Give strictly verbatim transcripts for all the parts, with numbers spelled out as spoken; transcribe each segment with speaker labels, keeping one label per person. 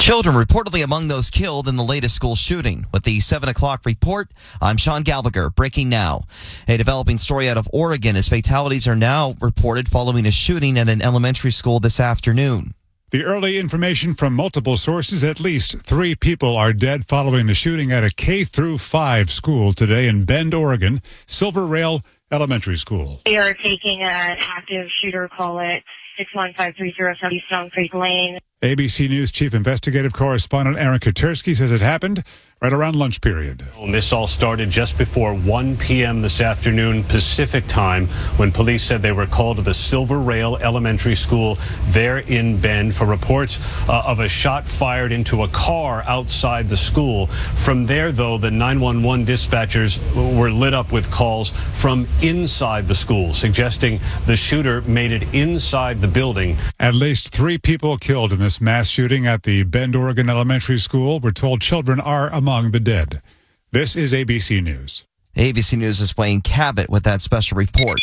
Speaker 1: Children reportedly among those killed in the latest school shooting. With the seven o'clock report, I'm Sean Gallagher, breaking now. A developing story out of Oregon as fatalities are now reported following a shooting at an elementary school this afternoon.
Speaker 2: The early information from multiple sources, at least three people are dead following the shooting at a K through five school today in Bend, Oregon, Silver Rail Elementary School.
Speaker 3: We are taking an active shooter call at six one five three zero seven Stone Creek Lane.
Speaker 2: A B C News Chief Investigative Correspondent Aaron Katersky says it happened right around lunch period.
Speaker 4: And this all started just before one p.m. this afternoon Pacific time when police said they were called to the Silver Rail Elementary School there in Bend for reports uh, of a shot fired into a car outside the school. From there, though, the nine one one dispatchers were lit up with calls from inside the school, suggesting the shooter made it inside the building.
Speaker 2: At least three people killed in this mass shooting at the Bend, Oregon Elementary School. We're told children are among the dead. This is A B C News.
Speaker 1: A B C News is Wayne Cabot with that special report.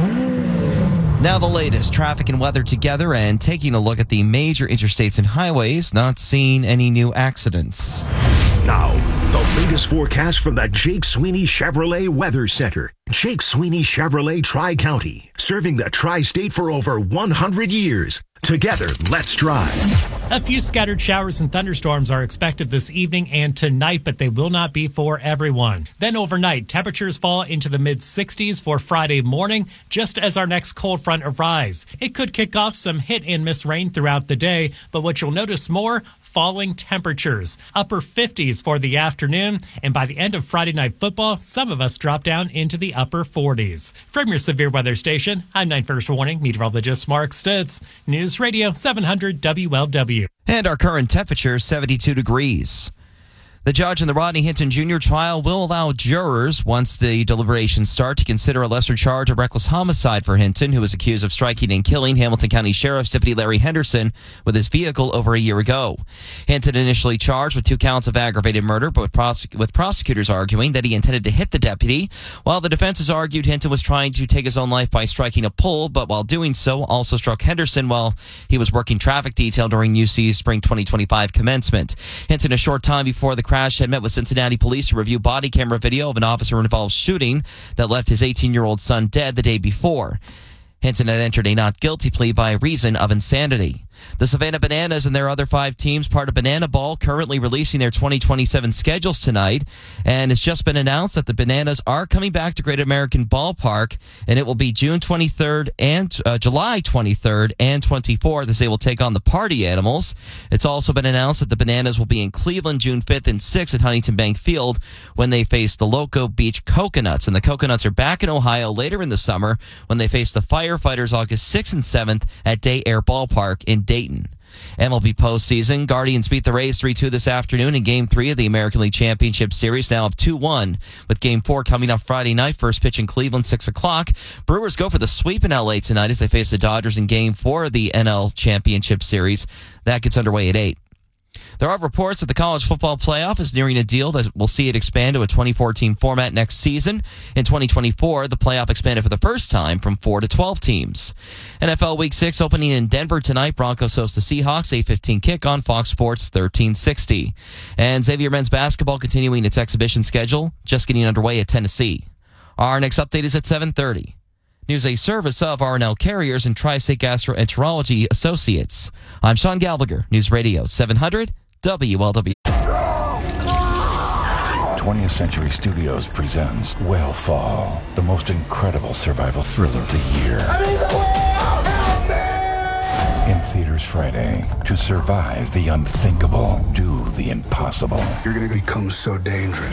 Speaker 1: Now the latest traffic and weather together and taking a look at the major interstates and highways, not seeing any new accidents.
Speaker 5: Now, the latest forecast from the Jake Sweeney Chevrolet Weather Center. Jake Sweeney Chevrolet Tri-County, serving the Tri-State for over one hundred years. Together, let's drive.
Speaker 6: A few scattered showers and thunderstorms are expected this evening and tonight, but they will not be for everyone. Then overnight, temperatures fall into the mid sixties for Friday morning, just as our next cold front arrives. It could kick off some hit and miss rain throughout the day, but what you'll notice more, falling temperatures. Upper fifties for the afternoon, and by the end of Friday Night Football, some of us drop down into the upper forties. From your severe weather station, I'm nine First Warning meteorologist Mark Stutz, News Radio seven hundred W L W.
Speaker 1: And our current temperature, seventy-two degrees. The judge in the Rodney Hinton Junior trial will allow jurors, once the deliberations start, to consider a lesser charge of reckless homicide for Hinton, who was accused of striking and killing Hamilton County Sheriff's Deputy Larry Henderson with his vehicle over a year ago. Hinton initially charged with two counts of aggravated murder, but with, prosec- with prosecutors arguing that he intended to hit the deputy, while the defense has argued Hinton was trying to take his own life by striking a pole, but while doing so, also struck Henderson while he was working traffic detail during U C's spring twenty twenty-five commencement. Hinton, a short time before the crash, had met with Cincinnati police to review body camera video of an officer-involved shooting that left his eighteen-year-old son dead the day before. Hinton had entered a not guilty plea by reason of insanity. The Savannah Bananas and their other five teams, part of Banana Ball, currently releasing their twenty twenty-seven schedules tonight. And it's just been announced that the Bananas are coming back to Great American Ballpark, and it will be June twenty-third and uh, July twenty-third and twenty-fourth as they will take on the Party Animals. It's also been announced that the Bananas will be in Cleveland June fifth and sixth at Huntington Bank Field when they face the Loco Beach Coconuts. And the Coconuts are back in Ohio later in the summer when they face the Firefighters August sixth and seventh at Day Air Ballpark in Dayton. M L B postseason, Guardians beat the Rays three two this afternoon in Game three of the American League Championship Series, now up two one, with Game four coming up Friday night, first pitch in Cleveland, six o'clock. Brewers go for the sweep in L A tonight as they face the Dodgers in Game four of the N L Championship Series. That gets underway at eight. There are reports that the college football playoff is nearing a deal that will see it expand to a twenty-four team format next season. In twenty twenty-four, the playoff expanded for the first time from four to twelve teams. N F L Week six opening in Denver tonight. Broncos host the Seahawks, eight fifteen kick on Fox Sports thirteen sixty. And Xavier men's basketball continuing its exhibition schedule, just getting underway at Tennessee. Our next update is at seven thirty. News a service of R and L Carriers and Tri-State Gastroenterology Associates. I'm Sean Gallagher, News Radio seven hundred W L W.
Speaker 7: twentieth Century Studios presents Whale Fall, the most incredible survival thriller of the year.
Speaker 8: I need the whale! Help me!
Speaker 7: In theaters Friday. To survive the unthinkable, do the impossible.
Speaker 9: You're going to become so dangerous.